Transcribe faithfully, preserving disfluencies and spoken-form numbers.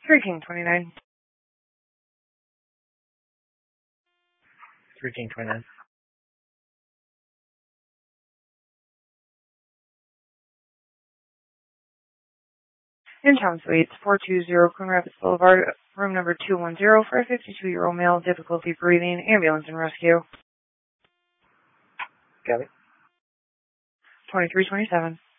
three King twenty-nine. three King twenty-nine. In Town Suites, four two zero Coon Rapids Boulevard, room number two one zero for a fifty-two-year-old male, difficulty breathing, ambulance and rescue. Got it. twenty-three twenty-seven.